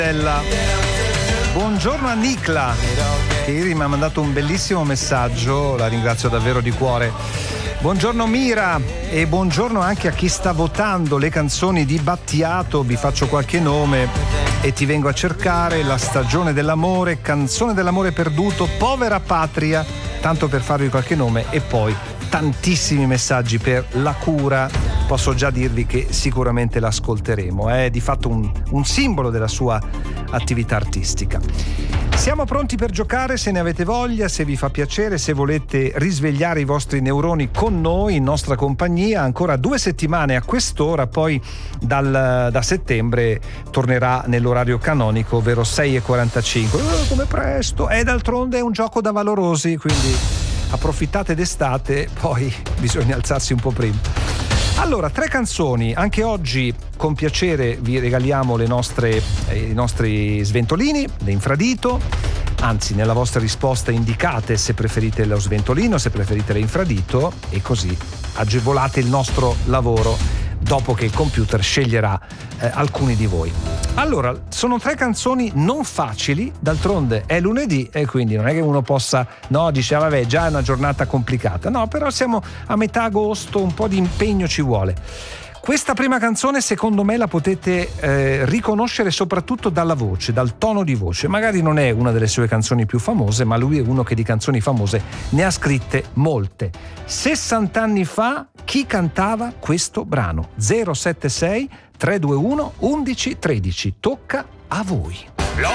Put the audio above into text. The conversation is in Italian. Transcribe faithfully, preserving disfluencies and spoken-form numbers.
Buongiorno a Nicla, che ieri mi ha mandato un bellissimo messaggio, la ringrazio davvero di cuore. Buongiorno Mira e buongiorno anche a chi sta votando le canzoni di Battiato. Vi faccio qualche nome e ti vengo a cercare: La stagione dell'amore, Canzone dell'amore perduto, Povera patria, tanto per farvi qualche nome, e poi tantissimi messaggi per La cura. Posso già dirvi che sicuramente l'ascolteremo, è di fatto un, un simbolo della sua attività artistica. Siamo pronti per giocare, se ne avete voglia, se vi fa piacere, se volete risvegliare i vostri neuroni con noi, in nostra compagnia. Ancora due settimane a quest'ora, poi dal, da settembre tornerà nell'orario canonico, ovvero sei e quarantacinque. Oh, come presto! E d'altronde è un gioco da valorosi, quindi approfittate d'estate, poi bisogna alzarsi un po' prima. Allora, tre canzoni, anche oggi con piacere vi regaliamo le nostre, eh, i nostri sventolini, l'infradito, anzi nella vostra risposta indicate se preferite lo sventolino, se preferite l'infradito, e così agevolate il nostro lavoro dopo che il computer sceglierà eh, alcuni di voi. Allora, sono tre canzoni non facili, d'altronde è lunedì e quindi non è che uno possa, no, dice, ah, vabbè, già è una giornata complicata. No, però siamo a metà agosto, un po' di impegno ci vuole. Questa prima canzone secondo me la potete eh, riconoscere soprattutto dalla voce, dal tono di voce. Magari non è una delle sue canzoni più famose, ma lui è uno che di canzoni famose ne ha scritte molte. sessanta anni fa chi cantava questo brano? zero sette sei tre due uno uno uno tredici. Tocca a voi.